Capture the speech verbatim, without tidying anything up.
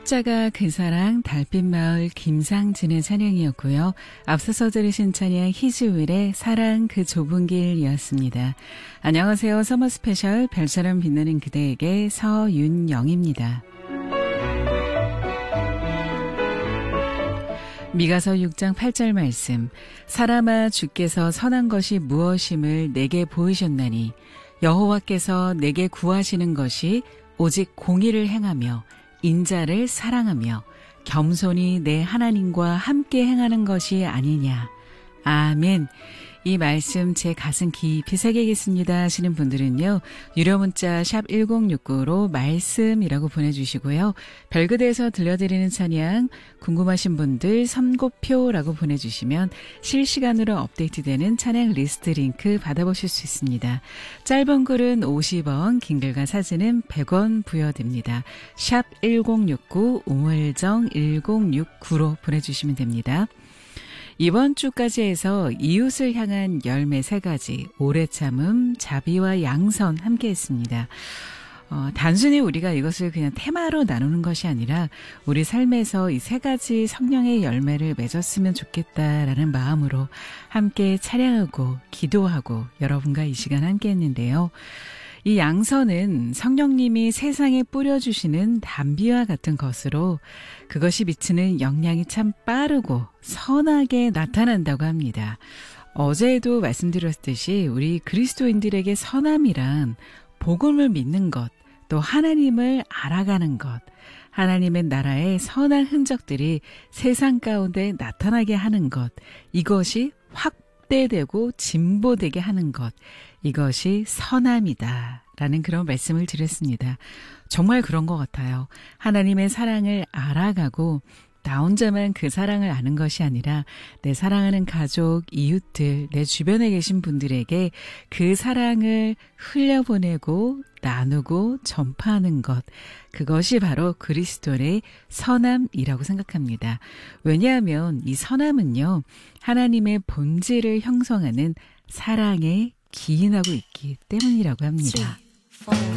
십자가 그 사랑 달빛마을 김상진의 찬양이었고요. 앞서서 들으신 찬양 희즈윌의 사랑 그 좁은 길이었습니다. 안녕하세요. 서머 스페셜 별처럼 빛나는 그대에게 서윤영입니다. 미가서 육 장 팔 절 말씀. 사람아 주께서 선한 것이 무엇임을 내게 보이셨나니 여호와께서 내게 구하시는 것이 오직 공의를 행하며 인자를 사랑하며 겸손히 내 하나님과 함께 행하는 것이 아니냐. 아멘. 이 말씀 제 가슴 깊이 새기겠습니다 하시는 분들은요. 유료 문자 샵 일공육구로 말씀이라고 보내주시고요. 별그대에서 들려드리는 찬양 궁금하신 분들 선고표라고 보내주시면 실시간으로 업데이트되는 찬양 리스트 링크 받아보실 수 있습니다. 짧은 글은 오십 원, 긴 글과 사진은 백 원 부여됩니다. 샵 일공육구 우물정 일공육구로 보내주시면 됩니다. 이번 주까지 해서 이웃을 향한 열매 세 가지, 오래 참음, 자비와 양선 함께 했습니다. 어, 단순히 우리가 이것을 그냥 테마로 나누는 것이 아니라 우리 삶에서 이 세 가지 성령의 열매를 맺었으면 좋겠다라는 마음으로 함께 찬양하고 기도하고 여러분과 이 시간 함께 했는데요. 이 양선은 성령님이 세상에 뿌려주시는 담비와 같은 것으로 그것이 미치는 영향이 참 빠르고 선하게 나타난다고 합니다. 어제도 말씀드렸듯이 우리 그리스도인들에게 선함이란 복음을 믿는 것, 또 하나님을 알아가는 것, 하나님의 나라의 선한 흔적들이 세상 가운데 나타나게 하는 것, 이것이 확대되고 진보되게 하는 것, 이것이 선함이다 라는 그런 말씀을 드렸습니다. 정말 그런 것 같아요. 하나님의 사랑을 알아가고 나 혼자만 그 사랑을 아는 것이 아니라 내 사랑하는 가족, 이웃들, 내 주변에 계신 분들에게 그 사랑을 흘려보내고 나누고 전파하는 것, 그것이 바로 그리스도의 선함이라고 생각합니다. 왜냐하면 이 선함은요, 하나님의 본질을 형성하는 사랑에 기인하고 있기 때문이라고 합니다.